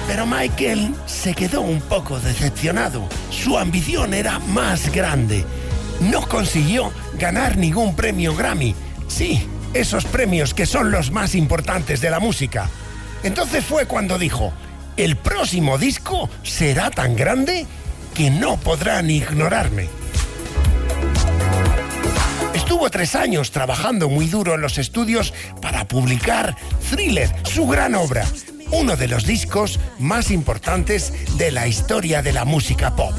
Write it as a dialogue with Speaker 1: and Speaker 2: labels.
Speaker 1: Pero Michael se quedó un poco decepcionado. Su ambición era más grande. No consiguió ganar ningún premio Grammy. Sí, esos premios que son los más importantes de la música. Entonces fue cuando dijo: el próximo disco será tan grande que no podrán ignorarme. Estuvo 3 años trabajando muy duro en los estudios para publicar Thriller, su gran obra, uno de los discos más importantes de la historia de la música pop.